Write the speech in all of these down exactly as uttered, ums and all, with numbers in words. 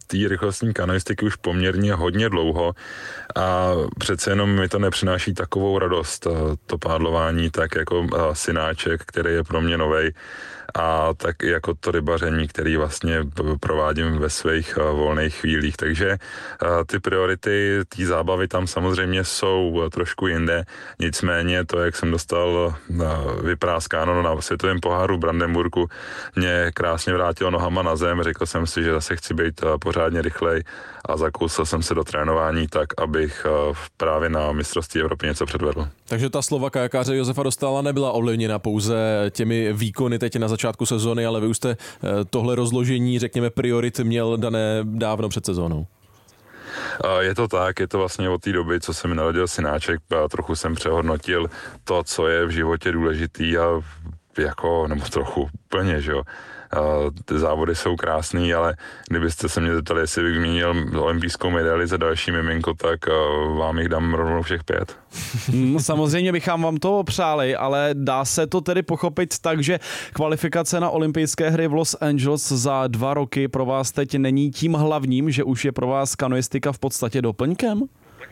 té rychlostní kanoistiky už poměrně hodně dlouho a přece jenom mi to nepřináší takovou radost, to pádlování, tak jako synáček, který je pro mě novej, a tak i jako to rybaření, který vlastně provádím ve svých volných chvílích. Takže ty priority, ty zábavy tam samozřejmě jsou trošku jinde, nicméně to, jak jsem dostal vypráskáno na světovém poháru v Brandenburgu, mě krásně vrátilo nohama na zem, řekl jsem si, že zase chci být pořádně rychlej a zakousil jsem se do trénování tak, abych právě na mistrovství Evropy něco předvedl. Takže ta slova kajakáře Josefa Dostála nebyla ovlivněna pouze těmi výkony teď na začátku sezóny, ale vy už jste tohle rozložení, řekněme, priorit měl dané dávno před sezónou. Je to tak, je to vlastně od té doby, co se mi narodil synáček, a trochu jsem přehodnotil to, co je v životě důležitý a jako, nebo trochu úplně, že jo. Uh, ty závody jsou krásný, ale kdybyste se mě zeptali, jestli bych zmínil olympijskou medaili za další miminko, tak uh, vám jich dám rovnou všech pět. No, samozřejmě bychom vám to přáli, ale dá se to tedy pochopit tak, že kvalifikace na olympijské hry v Los Angeles za dva roky pro vás teď není tím hlavním, že už je pro vás kanoistika v podstatě doplňkem?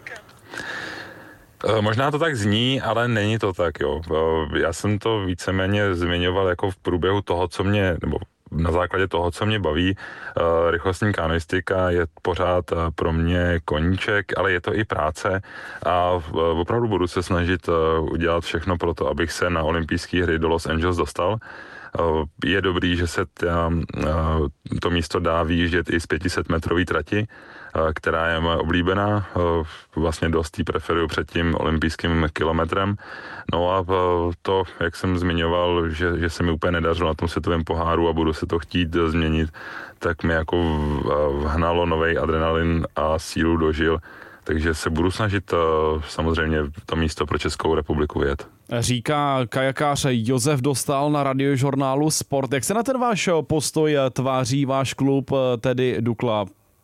Možná to tak zní, ale není to tak, jo. Já jsem to víceméně zmiňoval jako v průběhu toho, co mě, nebo na základě toho, co mě baví. Rychlostní kanoistika je pořád pro mě koníček, ale je to i práce a opravdu budu se snažit udělat všechno pro to, abych se na olympijské hry do Los Angeles dostal. Je dobrý, že se ta, to místo dá vyjíždět i z pět set metrový trati, která je moje oblíbená. Vlastně dost jí preferuju před tím olympijským kilometrem. No a to, jak jsem zmiňoval, že, že se mi úplně nedařilo na tom světovém poháru a budu se to chtít změnit, tak mi jako vhnalo novej adrenalin a sílu dožil. Takže se budu snažit samozřejmě to místo pro Českou republiku vyjet. Říká kajakář Josef Dostál na radiožurnálu Sport. Jak se na ten váš postoj tváří váš klub, tedy Dukla?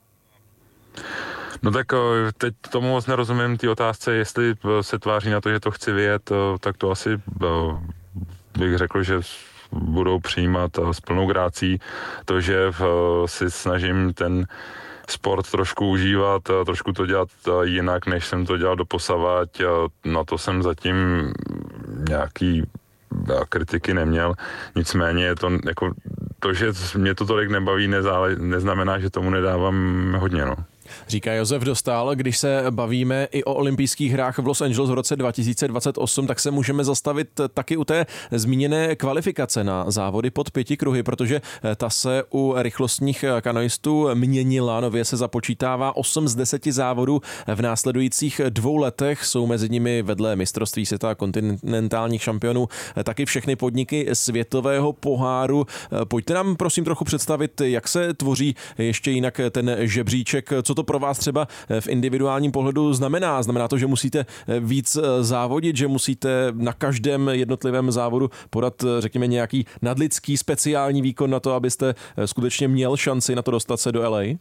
No tak teď tomu moc nerozumím té otázce, jestli se tváří na to, že to chci vyjet, tak to asi bych řekl, že budou přijímat s plnou grácí. To, že si snažím ten sport trošku užívat, trošku to dělat jinak, než jsem to dělal doposavať, na to jsem zatím nějaký kritiky neměl. Nicméně je to jako to, že mě to tolik nebaví, nezále, neznamená, že tomu nedávám hodně, no. Říká Josef Dostál, když se bavíme i o olympijských hrách v Los Angeles v roce dva tisíce dvacet osm, tak se můžeme zastavit taky u té zmíněné kvalifikace na závody pod pěti kruhy, protože ta se u rychlostních kanoistů měnila, nově se započítává osm z deseti závodů v následujících dvou letech, jsou mezi nimi vedle mistrovství světa a kontinentálních šampionů taky všechny podniky světového poháru. Pojďte nám prosím trochu představit, jak se tvoří ještě jinak ten žebříček, co to pro vás třeba v individuálním pohledu znamená? Znamená to, že musíte víc závodit, že musíte na každém jednotlivém závodu podat, řekněme, nějaký nadlidský speciální výkon na to, abyste skutečně měl šanci na to dostat se do L A?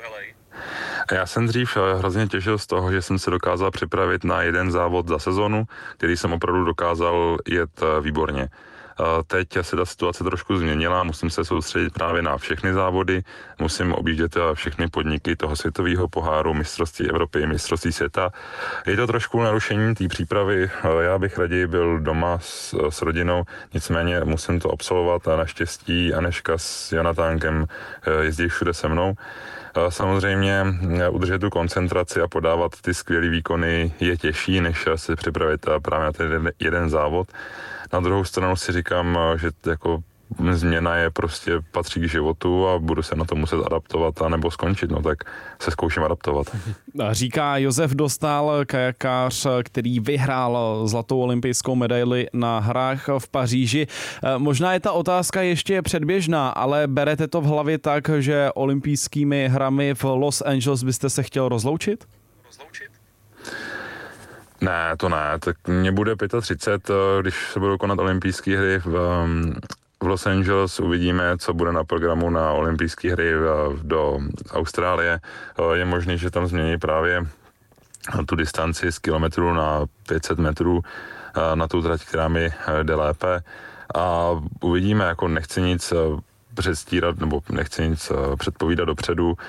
Já jsem dřív hrozně těšil z toho, že jsem se dokázal připravit na jeden závod za sezonu, který jsem opravdu dokázal jet výborně. Teď se ta situace trošku změnila, musím se soustředit právě na všechny závody, musím objíždět všechny podniky toho světového poháru, mistrovství Evropy, mistrovství světa. Je to trošku narušení té přípravy, já bych raději byl doma s, s rodinou, nicméně musím to absolvovat a naštěstí Aneška s Jonatánkem jezdí všude se mnou. Samozřejmě udržet tu koncentraci a podávat ty skvělé výkony je těžší, než se připravit právě na ten jeden závod. Na druhou stranu si říkám, že jako změna je prostě patří k životu a budu se na to muset adaptovat a nebo skončit, no tak se zkouším adaptovat. Říká Josef Dostál, kajakář, který vyhrál zlatou olympijskou medaili na hrách v Paříži. Možná je ta otázka ještě předběžná, ale berete to v hlavě tak, že olympijskými hrami v Los Angeles byste se chtěl rozloučit? Rozloučit? Ne, to ne, tak mě bude třicet pět, když se budou konat olympijské hry v, v Los Angeles, uvidíme, co bude na programu na olympijské hry do Austrálie. Je možné, že tam změní právě tu distanci z kilometru na pět set metrů na tu trať, která mi jde lépe a uvidíme, jako nechci nic předstírat nebo nechci nic předpovídat dopředu.